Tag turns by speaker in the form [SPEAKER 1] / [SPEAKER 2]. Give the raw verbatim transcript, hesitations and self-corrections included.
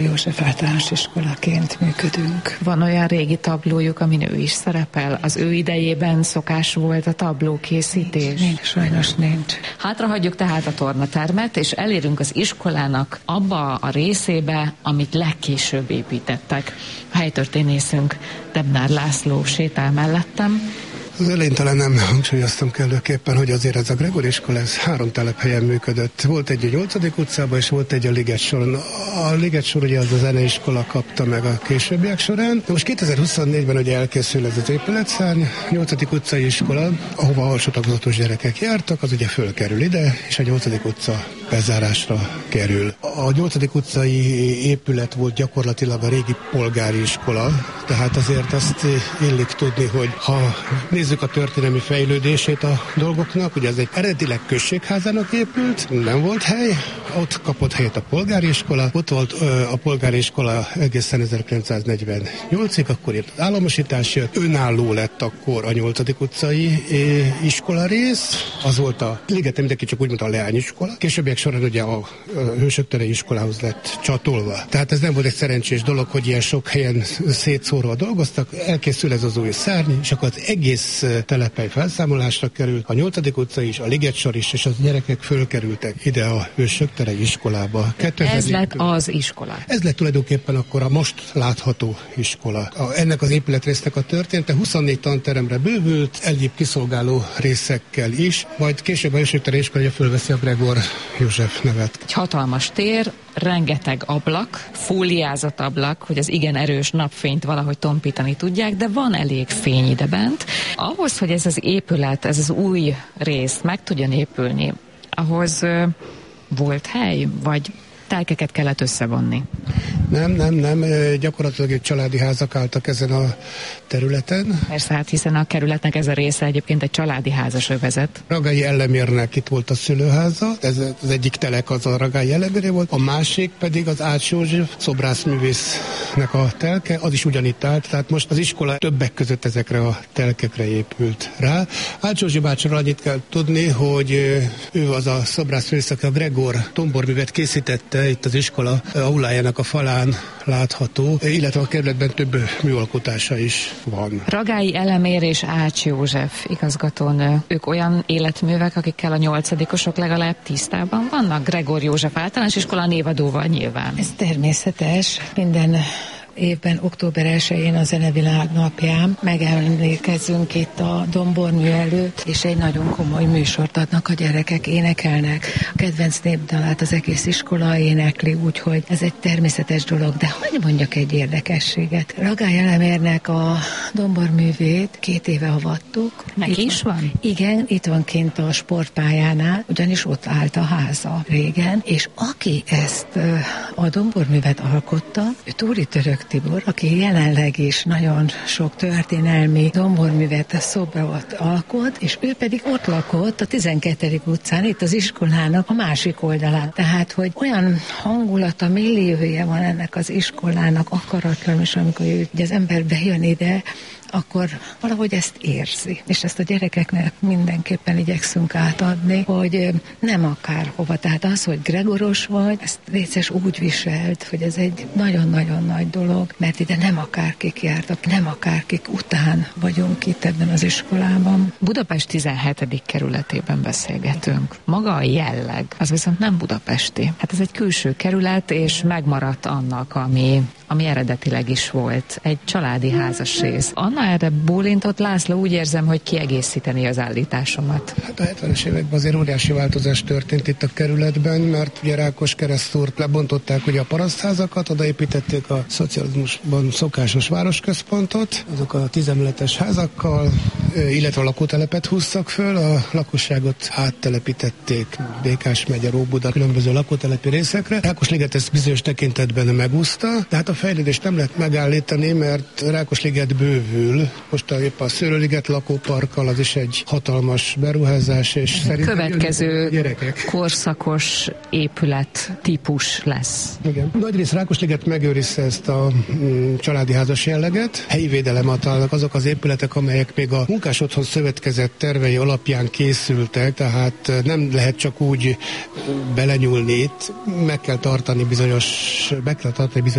[SPEAKER 1] József általános iskolaként működünk.
[SPEAKER 2] Van olyan régi tablójuk, amin ő is szerepel? Az ő idejében szokás volt a tablókészítés?
[SPEAKER 1] Nincs, nincs, sajnos nincs.
[SPEAKER 2] Hátrahagyjuk tehát a tornatermet, és elérünk az iskolának abba a részébe, amit legkésőbb építettek. A helytörténészünk Debnár László sétál mellettem.
[SPEAKER 3] Az elején talán nem hangsúlyoztam kellőképpen, hogy azért ez a Gregor iskola, ez három telephelyen működött. Volt egy a nyolcadik utcában, és volt egy a Liget soron. A Liget sor ugye az a zeneiskola kapta meg a későbbiek során. De most kétezer-huszonnégyben ugye elkészül ez az épületszárny, nyolcadik utcai iskola, ahova alsó tagozatos gyerekek jártak, az ugye fölkerül ide, és a nyolcadik utca bezárásra kerül. A nyolcadik utcai épület volt gyakorlatilag a régi polgári iskola, tehát azért azt illik tudni, hogy ha nézzük a történelmi fejlődését a dolgoknak, ugye ez egy eredetileg községházának épült, nem volt hely, ott kapott helyet a polgári iskola, ott volt ö, a polgári iskola egészen ezerkilencszáznegyvennyolcig, akkor jött az államosítás, jött, önálló lett akkor a nyolcadik utcai é, iskola rész, az volt a Ligeten mindenki csak úgy mondta a leányiskola, későbbiek során ugye a, a Hősök tere iskolához lett csatolva. Tehát ez nem volt egy szerencsés dolog, hogy ilyen sok helyen szétszórva dolgoztak, elkészül ez az új szárny, és akkor az egész telephely felszámolásra került, a nyolcadik utca is, a Liget sor is, és a gyerekek fölkerültek ide a Hősök tere iskolába.
[SPEAKER 2] Ez lett az iskola.
[SPEAKER 3] Ez lett tulajdonképpen akkor a most látható iskola. A, ennek az épületrésznek a története huszonnégy tanteremre bővült, egyéb kiszolgáló részekkel is, majd később a Hősök tere iskola fölveszi a Gregor József nevet.
[SPEAKER 2] Egy hatalmas tér, rengeteg ablak, fóliázott ablak, hogy az igen erős napfényt valahogy tompítani tudják, de van elég fény idebent. Ahhoz, hogy ez az épület, ez az új rész meg tudjon épülni, ahhoz uh, volt hely, vagy telkeket kellett összevonni?
[SPEAKER 3] Nem, nem, nem. Gyakorlatilag egy családi házak álltak ezen a területen.
[SPEAKER 2] Persze, hát hiszen a kerületnek ez a része egyébként egy családi házas övezet.
[SPEAKER 3] Ragályi Ellemérnek itt volt a szülőháza, ez az egyik telek az a Ragályi Elleméré volt, a másik pedig az Ács József szobrászművésznek a telke, az is ugyanitt állt, tehát most az iskola többek között ezekre a telkekre épült rá. Ács József bácsiról annyit kell tudni, hogy ő az a szobrászművész, aki a Gregor tomborművet készítette, itt az iskola aulájának a falán látható, illetve a kerületben több műalkotása is van.
[SPEAKER 2] Ragályi Elemér és Ács József igazgatón, ők olyan életművek, akikkel a nyolcadikosok legalább tisztában vannak? Gregor József általános iskola névadóval nyilván.
[SPEAKER 1] Ez természetes. Minden évben, október elsején a Zenevilág napján megemlékezzünk itt a dombormű előtt, és egy nagyon komoly műsort adnak a gyerekek, énekelnek. A kedvenc népdalát az egész iskola énekli, úgyhogy ez egy természetes dolog. De hogy mondjak egy érdekességet? Ragályi Elemérnek a domborművét két éve avattuk.
[SPEAKER 2] Meg is van? van?
[SPEAKER 1] Igen, itt van kint a sportpályánál, ugyanis ott állt a háza régen, és aki ezt a domborművet alkotta, ő Túri Török Tibor, aki jelenleg is nagyon sok történelmi domborművet, szobrot alkot, és ő pedig ott lakott a tizenkettedik utcán, itt az iskolának a másik oldalán. Tehát, hogy olyan hangulata, milliója van ennek az iskolának, akaratlan, és amikor ő, az ember bejön ide, akkor valahogy ezt érzi. És ezt a gyerekeknek mindenképpen igyekszünk átadni, hogy nem akárhova. Tehát az, hogy Gregoros vagy, ezt létszes úgy viselt, hogy ez egy nagyon-nagyon nagy dolog, mert ide nem akárkik jártak, nem akárkik után vagyunk itt ebben az iskolában.
[SPEAKER 2] Budapest tizenhetedik kerületében beszélgetünk. Maga a jelleg, az viszont nem budapesti. Hát ez egy külső kerület, és megmaradt annak, ami, ami eredetileg is volt. Egy családi házas rész. Anna erre bólintott, László, úgy érzem, hogy kiegészíteni az állításomat.
[SPEAKER 3] Hát a hetvenes években azért óriási változás történt itt a kerületben, mert ugye Rákos keresztúrt lebontották ugye a parasztházakat, odaépítették a szocializmusban szokásos városközpontot, azok a tízemeletes házakkal, illetve a lakótelepet húztak föl, a lakosságot áttelepítették Békás megye, Óbuda, különböző lakótelepi részekre. Rákosliget ezt bizonyos tekintetben megúszta, de hát a fejlődést nem lehet megállítani, mert Rákosliget bővül. Most a, épp a Szőlőliget lakóparkkal, az is egy hatalmas beruházás, és szerintem
[SPEAKER 2] következő korszakos épület típus lesz.
[SPEAKER 3] Igen. Nagyrészt Rákosliget megőrizte ezt a mm, családi házas jelleget. Helyi védelem adnak azok az épületek, amelyek még a Munkás Otthon Szövetkezet tervei alapján készültek, tehát nem lehet csak úgy belenyúlni itt, meg kell tartani bizonyos, meg kell tartani bizonyos